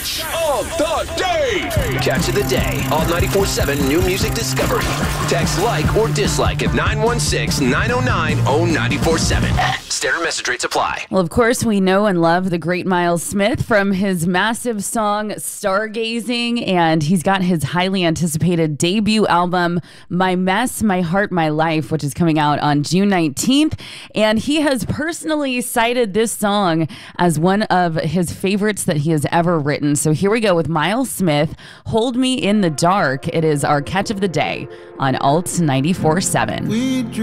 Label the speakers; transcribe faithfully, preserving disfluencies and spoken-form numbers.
Speaker 1: Catch of the Day. Catch of the Day. Alt ninety-four point seven New Music Discovery. Text like or dislike at nine one six, nine oh nine, oh nine four seven. Standard message rates apply.
Speaker 2: Well, of course, we know and love the great Miles Smith from his massive song Stargazing, and he's got his highly anticipated debut album, My Mess, My Heart, My Life, which is coming out on June nineteenth. And he has personally cited this song as one of his favorites that he has ever written. So here we go with Miles Smith, Hold Me in the Dark. It is our catch of the day on Alt ninety-four point seven.